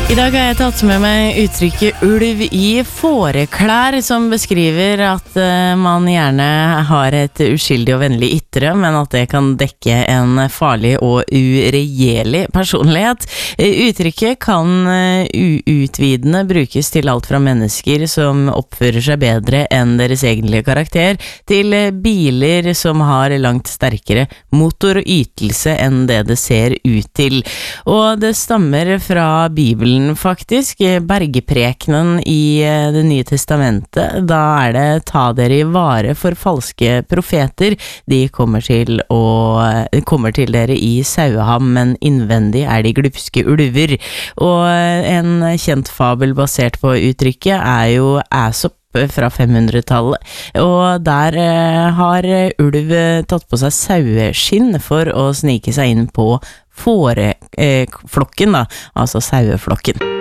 I dag har jeg tatt med meg uttrykket ulv i fåreklær, som beskriver at man gjerne har et uskyldig og vennlig ytre, men at det kan dekke en farlig og uregjerlig personlighet. Uttrykket kan utvidende brukes til alt fra mennesker som oppfører seg bedre enn deres egentlige karakter, til biler som har langt sterkere motor og ytelse enn det det ser ut til. Og det stammer fra Bibelen faktisk, bergprekenen i Det nye testamentet. Da det ta dere i vare for falske profeter. De kommer til dere i saueham, men innvendig de glupske ulver. Og en kjent fabel basert på uttrykket jo Æsop fra 500-tallet, og der har ulv tatt på seg saueskinn for å snike seg inn på fåreflokken, altså saueflokken.